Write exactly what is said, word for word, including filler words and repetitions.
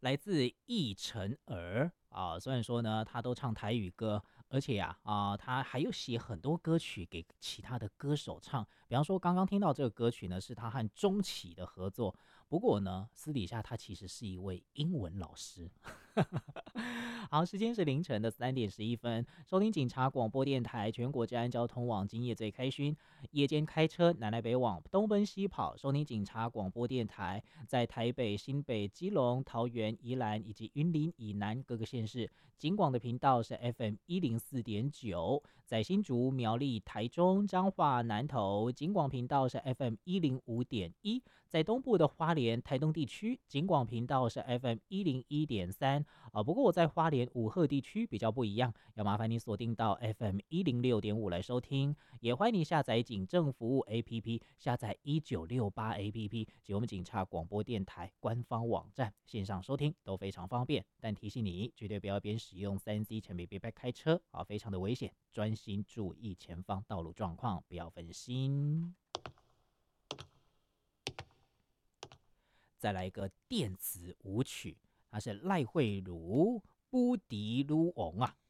来自易晨儿啊。虽然说呢，他都唱台语歌，而且呀啊，他还有写很多歌曲给其他的歌手唱。比方说，刚刚听到这个歌曲呢，是他和钟启的合作。不过呢，私底下他其实是一位英文老师。好，时间是凌晨的三点十一分，收听警察广播电台全国治安交通网，今夜最开勋。夜间开车南来北往，东奔西跑，收听警察广播电台，在台北、新北、基隆、桃园、宜兰以及云林以南各个县市，警广的频道是 F M 一零四点九，在新竹、苗栗、台中、彰化、南投，警广频道是 F M 一零五点一，在东部的花莲、台东地区，警广频道是 F M 一零一点三。啊，不过我在花莲武鹤地区比较不一样，要麻烦你锁定到 F M 一零六点五来收听，也欢迎你下载警政服务 A P P， 下载一九六八 A P P 及我们警察广播电台官方网站，线上收听都非常方便。但提醒你，绝对不要边使用三 C 产品边开车啊，非常的危险，专心注意前方道路状况，不要分心。再来一个电子舞曲，它是赖慧茹《布迪鲁翁》啊。